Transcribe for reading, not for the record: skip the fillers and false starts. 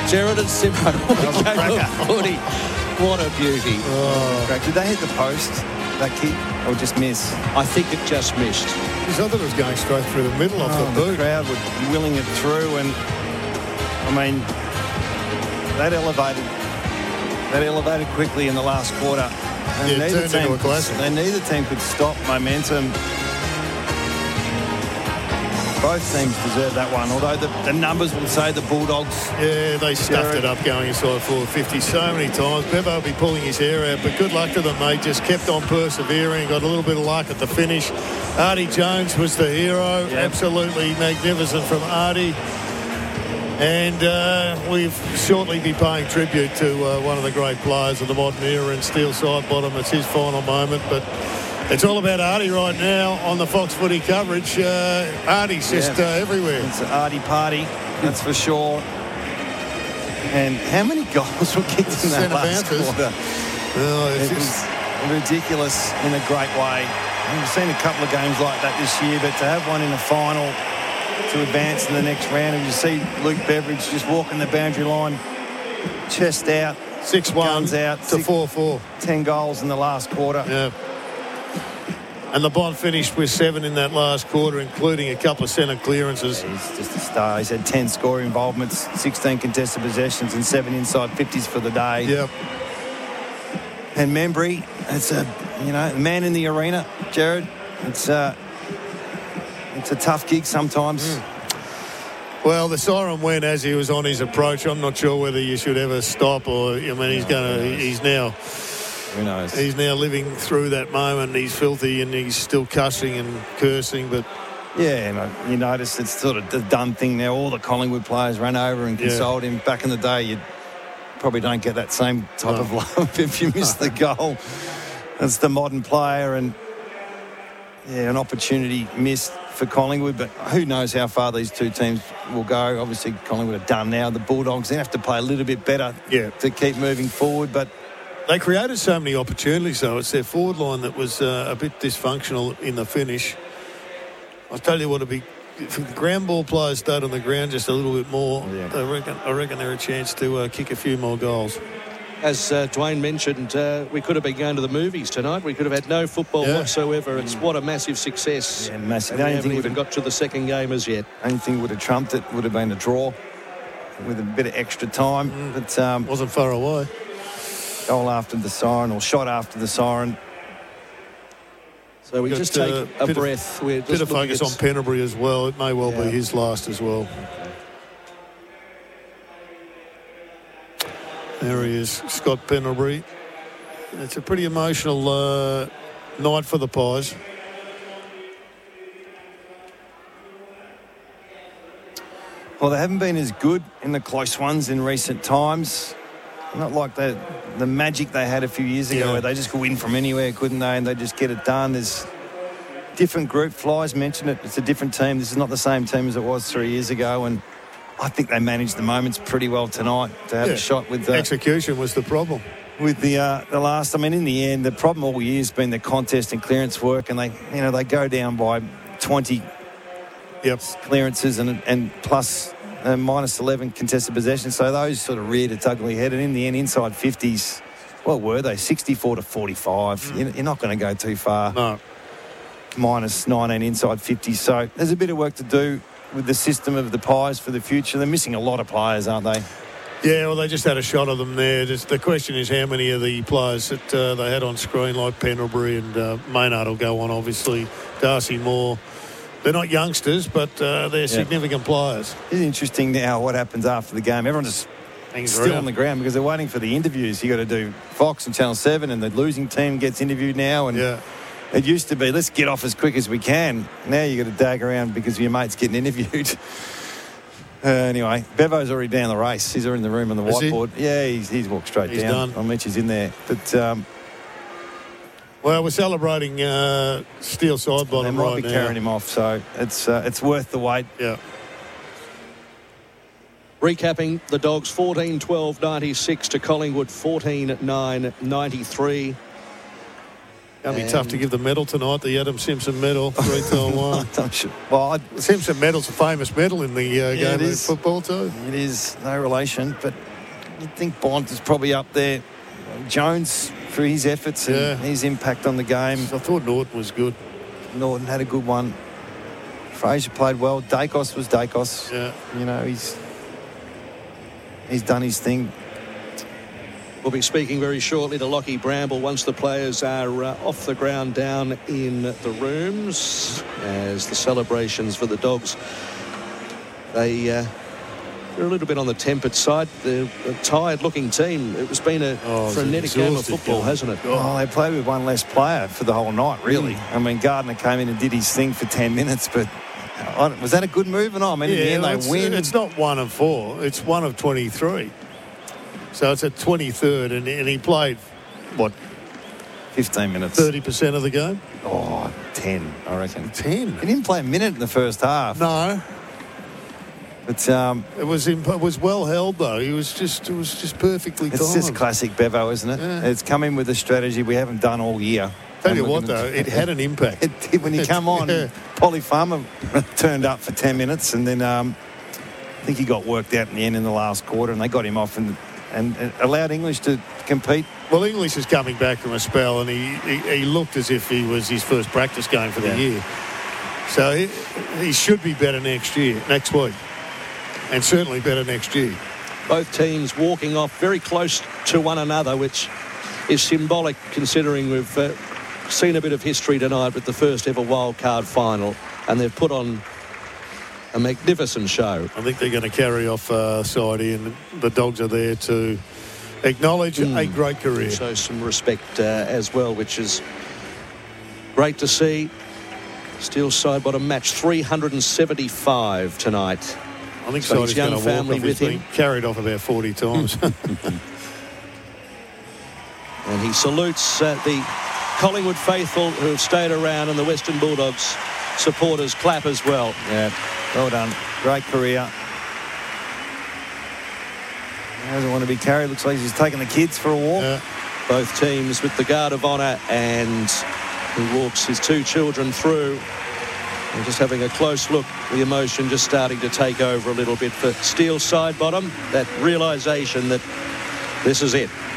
Gerard and Simo. Footy. What a beauty. Did they hit the post, that kick, or just miss? I think it just missed. I thought it was going straight through the middle of the boot. The crowd were willing it through, and I mean, that elevated quickly in the last quarter. And it turned into a classic. Neither team could stop momentum. Both teams deserve that one, although the numbers will say the Bulldogs. Yeah, they stuffed it up going inside 450 so many times. Bevo will be pulling his hair out, but good luck to them, mate. Just kept on persevering, got a little bit of luck at the finish. Artie Jones was the hero. Yep. Absolutely magnificent from Artie. And we'll shortly be paying tribute to one of the great players of the modern era in Steele Sidebottom. It's his final moment, but it's all about Artie right now on the Fox Footy coverage. Artie's just everywhere. It's an Artie party, that's for sure. And how many goals were kicked in that last quarter? It was ridiculous in a great way. We've seen a couple of games like that this year, but to have one in the final to advance in the next round, and you see Luke Beveridge just walking the boundary line, chest out, 6-1 guns out to 4-4. 10 goals in the last quarter. Yeah. And the Bond finished with 7 in that last quarter, including a couple of centre clearances. Yeah, he's just a star. He's had 10 score involvements, 16 contested possessions, and 7 inside 50s for the day. Yep. And Membry, it's a man in the arena, Gerard. It's a tough gig sometimes. Well, the siren went as he was on his approach. I'm not sure whether you should ever stop or, he's now... Who knows? He's now living through that moment. He's filthy and he's still cussing and cursing, but... Yeah, and you notice it's sort of the done thing now. All the Collingwood players ran over and consoled him. Back in the day, you probably don't get that same type of love if you miss the goal. That's the modern player, and an opportunity missed for Collingwood, but who knows how far these two teams will go. Obviously, Collingwood are done now. The Bulldogs, they have to play a little bit better to keep moving forward, but... They created so many opportunities, though. It's their forward line that was a bit dysfunctional in the finish. I'll tell you what, it'd be if the ground ball players stayed on the ground just a little bit more. Yeah. I reckon they're a chance to kick a few more goals. As Dwayne mentioned, we could have been going to the movies tonight. We could have had no football whatsoever. It's what a massive success. Yeah, massive. We haven't even got to the second game as yet. Anything would have trumped it would have been a draw with a bit of extra time. But wasn't far away. Goal after the siren, or shot after the siren. So we just take a breath. We're just bit of focus on Pendlebury as well. It may well be his last as well. There he is, Scott Pendlebury. It's a pretty emotional night for the Pies. Well, they haven't been as good in the close ones in recent times. Not like the magic they had a few years ago where they just could win from anywhere, couldn't they? And they just get it done. There's different group. Flyers mentioned it. It's a different team. This is not the same team as it was 3 years ago. And I think they managed the moments pretty well tonight to have a shot with... execution was the problem. With the last... I mean, in the end, the problem all year has been the contest and clearance work. And they go down by 20 clearances and plus... minus 11 contested possessions, so those sort of reared its ugly head, and in the end, inside 50s, what were they? 64 to 45. You're not going to go too far. No. Minus 19 inside 50s, so there's a bit of work to do with the system of the Pies for the future. They're missing a lot of players, aren't they? Yeah, well, they just had a shot of them there. The question is how many of the players that they had on screen, like Pendlebury and Maynard will go on, obviously, Darcy Moore. They're not youngsters, but they're significant players. It's interesting now what happens after the game. Everyone's just still on the ground because they're waiting for the interviews. You got to do Fox and Channel 7, and the losing team gets interviewed now. And it used to be, let's get off as quick as we can. Now you got to dag around because your mate's getting interviewed. Anyway, Bevo's already down the race. He's already in the room on the whiteboard. Yeah, he's walked straight down. Done. Mitch is in there. But... well, we're celebrating Steele Sidebottom right now. They might be carrying him off, so it's worth the wait. Yeah. Recapping, the Dogs 14-12-96 to Collingwood 14-9-93. Going to be tough to give the medal tonight, the Adam Simpson medal, 3-1. I'm sure. Well, Simpson medal's a famous medal in the game of football too. It is, no relation, but you'd think Bond is probably up there. Jones, for his efforts and his impact on the game. I thought Norton was good. Norton had a good one. Fraser played well. Dacos was Dacos. Yeah. You know, he's done his thing. We'll be speaking very shortly to Lockie Bramble once the players are off the ground down in the rooms as the celebrations for the Dogs. They're a little bit on the tempered side. They're a tired-looking team. It's been a frenetic game of football, hasn't it? Oh, they played with one less player for the whole night, really. I mean, Gardner came in and did his thing for 10 minutes, but was that a good move or not? I mean, in the end, they win. It's not 1 of 4. It's 1 of 23. So it's a 23rd, and he played, 15 minutes. 30% of the game? 10, I reckon. 10? He didn't play a minute in the first half. No. But it was well held though. It was just perfectly timed. It's just classic Bevo, isn't it? Yeah. It's come in with a strategy we haven't done all year. Tell you what though, it had an impact. It did when you come on. Polly Farmer turned up for 10 minutes, and then I think he got worked out in the end in the last quarter, and they got him off and allowed English to compete. Well, English is coming back from a spell, and he looked as if he was his first practice game for the year. So he should be better next week. And certainly better next year. Both teams walking off very close to one another, which is symbolic considering we've seen a bit of history tonight with the first ever wildcard final, and they've put on a magnificent show. I think they're going to carry off Sidey, and the Dogs are there to acknowledge a great career. Show some respect as well, which is great to see. Steel Sidebottom match 375 tonight. I think Sidey's going to walk off. With him. Carried off about 40 times. And he salutes the Collingwood faithful who have stayed around, and the Western Bulldogs supporters clap as well. Yeah, well done. Great career. He doesn't want to be carried. Looks like he's taking the kids for a walk. Yeah. Both teams with the guard of honour, and he walks his 2 children through. And just having a close look, the emotion just starting to take over a little bit for Steel Sidebottom. That realisation that this is it.